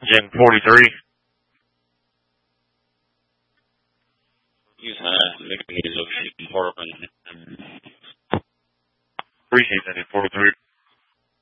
Gen 43. He's high. Maybe he's over Portland. Appreciate that, 43.